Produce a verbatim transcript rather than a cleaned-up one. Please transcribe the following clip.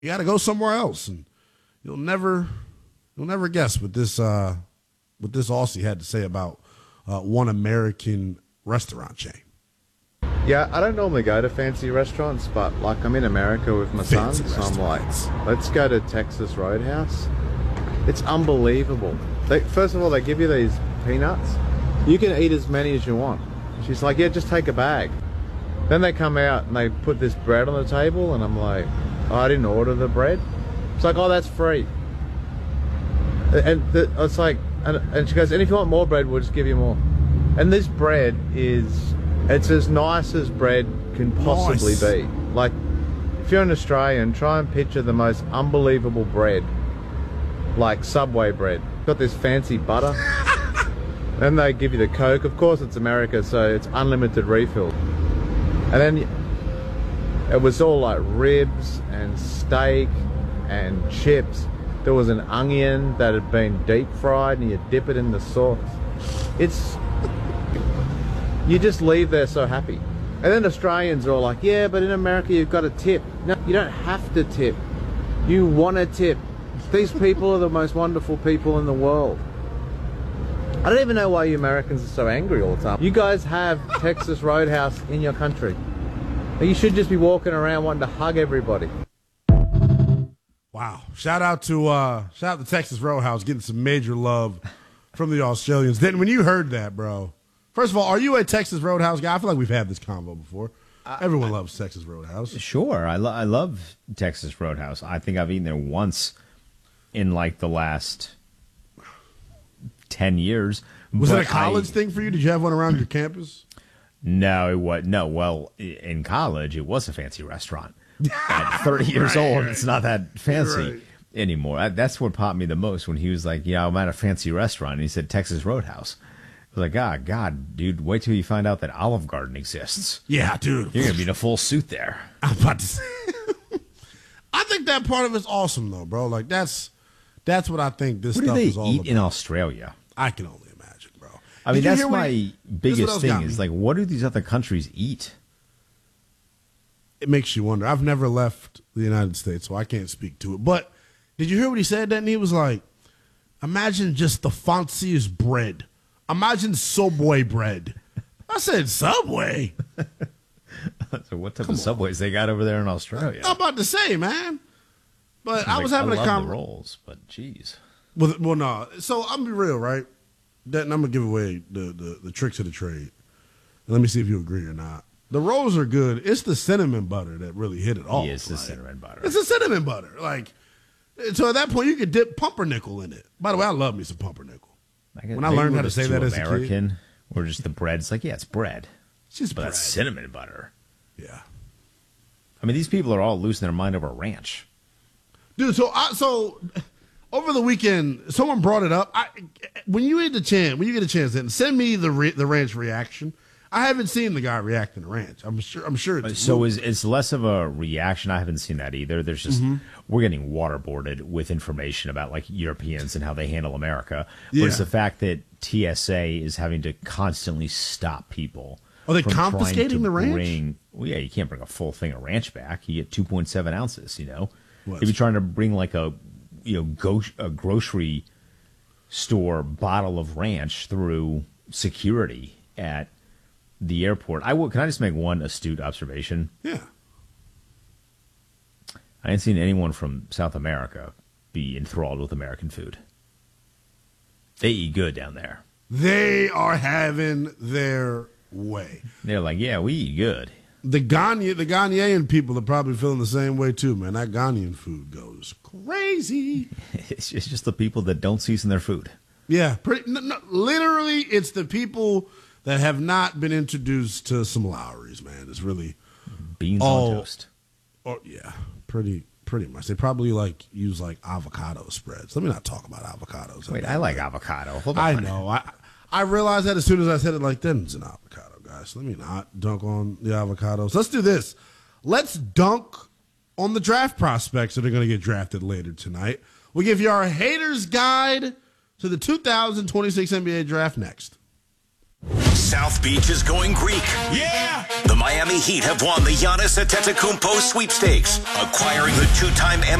you got to go somewhere else, and you'll never, you'll never guess what this, uh, what this Aussie had to say about uh, one American restaurant chain. Yeah, I don't normally go to fancy restaurants, but like I'm in America with my son, Fancy so I'm like, restaurants. let's go to Texas Roadhouse. It's unbelievable. They, first of all, they give you these peanuts. You can eat as many as you want. She's like, yeah, just take a bag. Then they come out and they put this bread on the table, and I'm like, oh, I didn't order the bread. It's like, oh, that's free. And the, it's like, and, and she goes, and if you want more bread, we'll just give you more. And this bread is, it's as nice as bread can possibly Nice. be. Like, if you're an Australian, try and picture the most unbelievable bread, like Subway bread. Got this fancy butter. Then they give you the Coke. Of course, it's America, so it's unlimited refill. And then it was all like ribs and steak and chips. There was an onion that had been deep fried, and you dip it in the sauce. It's, you just leave there so happy. And then Australians are all like, yeah, but in America you've got to tip. No, you don't have to tip. You want to tip. These people are the most wonderful people in the world. I don't even know why you Americans are so angry all the time. You guys have Texas Roadhouse in your country. You should just be walking around wanting to hug everybody. Wow! Shout out to uh, shout out to Texas Roadhouse getting some major love from the Australians. Then when you heard that, bro, first of all, are you a Texas Roadhouse guy? I feel like we've had this convo before. Uh, Everyone I, loves Texas Roadhouse. Sure, I, lo- I love Texas Roadhouse. I think I've eaten there once in like the last ten years. Was it a college I, thing for you? Did you have one around your campus? No, it was no. Well, in college, it was a fancy restaurant. At thirty years right, old, right. It's not that fancy right. anymore. I, that's what popped me the most when he was like, "Yeah, I'm at a fancy restaurant," and he said Texas Roadhouse. I was like, "Ah, God, dude, wait till you find out that Olive Garden exists." Yeah, dude, you're gonna be in a full suit there. I'm about to say. I think that part of it's awesome, though, bro. Like that's that's what I think this what stuff do they is all eat about. in Australia? I can only imagine, bro. I mean, Did that's my he, biggest thing is like, what do these other countries eat? It makes you wonder. I've never left the United States, so I can't speak to it. But did you hear what he said? Then he was like, imagine just the fanciest bread. Imagine Subway bread. I said, Subway? So what type Come of on. Subways they got over there in Australia? I'm about to say, man. But I like, was having I a love conversation. the rolls, but geez. Well, well, no. So I'm gonna be real, right? That, and I'm gonna give away the, the, the tricks of the trade. And let me see if you agree or not. The rolls are good. It's the cinnamon butter that really hit it off. Yeah, it's the like, cinnamon butter. It's the cinnamon butter. Like, so at that point, you could dip pumpernickel in it. By the way, I love me some pumpernickel. I guess When I maybe learned we're how to just say too that as a American, kid. or just the bread. It's like, yeah, it's bread. It's just but bread. that's cinnamon butter. Yeah. I mean, these people are all losing their mind over ranch. Dude, so I, so over the weekend, someone brought it up. I, when you get the chance, when you get a chance, then send me the re, the ranch reaction. I haven't seen the guy reacting to ranch. I'm sure. I'm sure. It's so is it's less of a reaction. I haven't seen that either. There's just mm-hmm. we're getting waterboarded with information about like Europeans and how they handle America. Yeah. But it's the fact that T S A is having to constantly stop people. Are they from confiscating trying to the ranch? Bring, well, yeah, you can't bring a full thing of ranch back. You get two point seven ounces. You know, What? if you're trying to bring like a you know go, a grocery store bottle of ranch through security at the airport. I will, can I just make one astute observation? Yeah. I ain't seen anyone from South America be enthralled with American food. They eat good down there. They are having their way. They're like, yeah, we eat good. The Ghana, the Ghanaian people are probably feeling the same way too, man. That Ghanaian food goes crazy. It's just, it's just the people that don't season their food. Yeah, pretty, no, no, literally, it's the people that have not been introduced to some Lowry's, man. It's really beans all, on toast. Oh yeah, pretty pretty much. They probably like use like avocado spreads. Let me not talk about avocados. Wait, I like avocado. Hold on. I know. I I realized that as soon as I said it, like, then it's an avocado, guys. Let me not dunk on the avocados. Let's do this. Let's dunk on the draft prospects that are going to get drafted later tonight. We'll give you our haters guide to the two thousand twenty-six N B A draft next. South Beach is going Greek. Yeah! The Miami Heat have won the Giannis Antetokounmpo sweepstakes, acquiring the two-time